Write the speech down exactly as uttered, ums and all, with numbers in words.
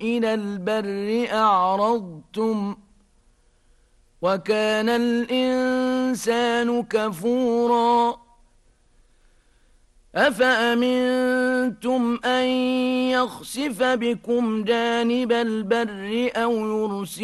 إلى البر أعرضتم وكان الإنسان كفورا أفأمنتم أن يخسف بكم جانب البر أو يرسل